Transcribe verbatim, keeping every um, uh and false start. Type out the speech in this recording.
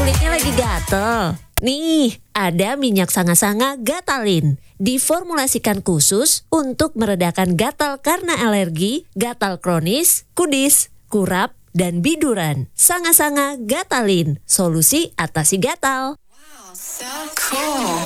Kulitnya lagi gatel? Nih, ada minyak sanga-sanga Gatalin. Diformulasikan khusus untuk meredakan gatal karena alergi, gatal kronis, kudis, kurap, dan biduran. Sanga-sanga Gatalin, solusi atasi gatal. So cool.